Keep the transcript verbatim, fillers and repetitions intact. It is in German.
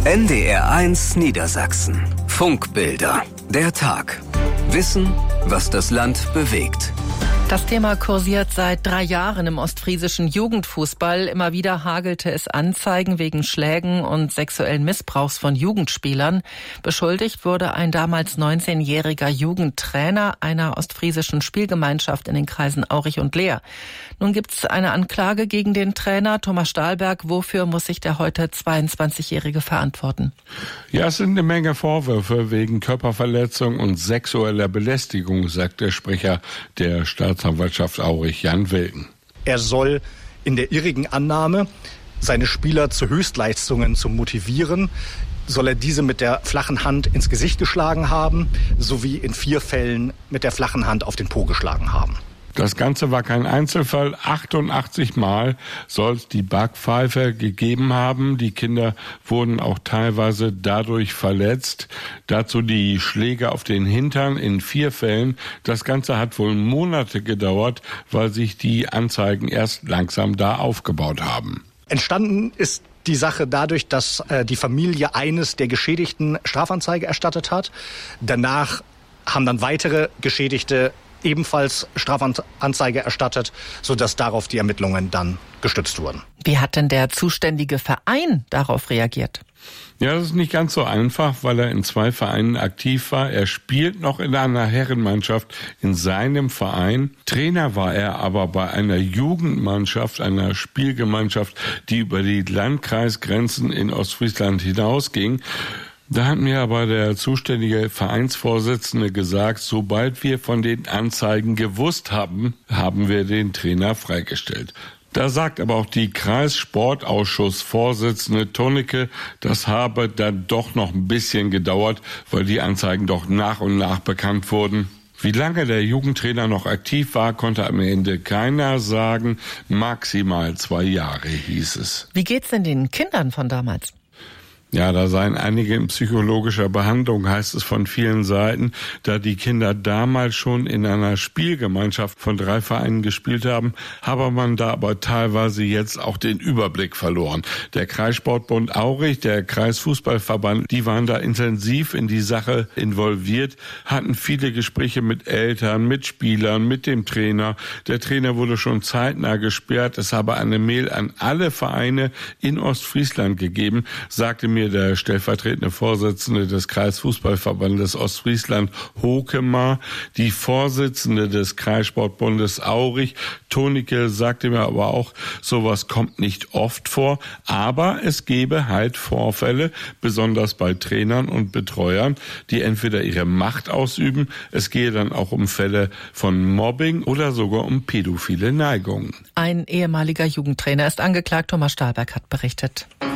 N D R eins Niedersachsen. Funkbilder. Der Tag. Wissen, was das Land bewegt. Das Thema kursiert seit drei Jahren im ostfriesischen Jugendfußball. Immer wieder hagelte es Anzeigen wegen Schlägen und sexuellen Missbrauchs von Jugendspielern. Beschuldigt wurde ein damals neunzehnjähriger Jugendtrainer einer ostfriesischen Spielgemeinschaft in den Kreisen Aurich und Leer. Nun gibt es eine Anklage gegen den Trainer Thomas Stahlberg. Wofür muss sich der heute zweiundzwanzigjährige verantworten? Ja, es sind eine Menge Vorwürfe wegen Körperverletzung und sexueller Belästigung, sagt der Sprecher der Staatsanwaltschaft Aurich, Jan Wilken. Er soll in der irrigen Annahme, seine Spieler zu Höchstleistungen zu motivieren, soll er diese mit der flachen Hand ins Gesicht geschlagen haben, sowie in vier Fällen mit der flachen Hand auf den Po geschlagen haben. Das Ganze war kein Einzelfall. achtundachtzig Mal soll es die Backpfeife gegeben haben. Die Kinder wurden auch teilweise dadurch verletzt. Dazu die Schläge auf den Hintern in vier Fällen. Das Ganze hat wohl Monate gedauert, weil sich die Anzeigen erst langsam da aufgebaut haben. Entstanden ist die Sache dadurch, dass äh, die Familie eines der Geschädigten Strafanzeige erstattet hat. Danach haben dann weitere Geschädigte ebenfalls Strafanzeige erstattet, sodass darauf die Ermittlungen dann gestützt wurden. Wie hat denn der zuständige Verein darauf reagiert? Ja, das ist nicht ganz so einfach, weil er in zwei Vereinen aktiv war. Er spielt noch in einer Herrenmannschaft in seinem Verein. Trainer war er aber bei einer Jugendmannschaft, einer Spielgemeinschaft, die über die Landkreisgrenzen in Ostfriesland hinausging. Da hat mir aber der zuständige Vereinsvorsitzende gesagt, sobald wir von den Anzeigen gewusst haben, haben wir den Trainer freigestellt. Da sagt aber auch die Kreissportausschussvorsitzende Tonike, das habe dann doch noch ein bisschen gedauert, weil die Anzeigen doch nach und nach bekannt wurden. Wie lange der Jugendtrainer noch aktiv war, konnte am Ende keiner sagen. Maximal zwei Jahre hieß es. Wie geht's denn den Kindern von damals? Ja, da seien einige in psychologischer Behandlung, heißt es von vielen Seiten, da die Kinder damals schon in einer Spielgemeinschaft von drei Vereinen gespielt haben, habe man da aber teilweise jetzt auch den Überblick verloren. Der Kreissportbund Aurich, der Kreisfußballverband, die waren da intensiv in die Sache involviert, hatten viele Gespräche mit Eltern, mit Spielern, mit dem Trainer. Der Trainer wurde schon zeitnah gesperrt. Es habe eine Mail an alle Vereine in Ostfriesland gegeben, sagte mir der stellvertretende Vorsitzende des Kreisfußballverbandes Ostfriesland, Hokemar. Die Vorsitzende des Kreissportbundes Aurich, Tonike, sagte mir aber auch, sowas kommt nicht oft vor, aber es gebe halt Vorfälle, besonders bei Trainern und Betreuern, die entweder ihre Macht ausüben, es gehe dann auch um Fälle von Mobbing oder sogar um pädophile Neigungen. Ein ehemaliger Jugendtrainer ist angeklagt, Thomas Stahlberg hat berichtet.